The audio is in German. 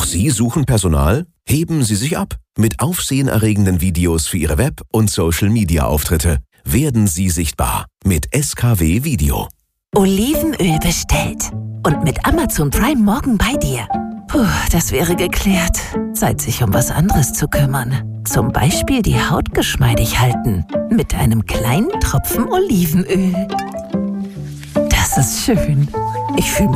Auch Sie suchen Personal? Heben Sie sich ab mit aufsehenerregenden Videos für Ihre Web- und Social-Media-Auftritte. Werden Sie sichtbar mit SKW Video. Olivenöl bestellt. Und mit Amazon Prime morgen bei dir. Puh, das wäre geklärt. Zeit, sich um was anderes zu kümmern. Zum Beispiel die Haut geschmeidig halten. Mit einem kleinen Tropfen Olivenöl. Das ist schön. Ich fühle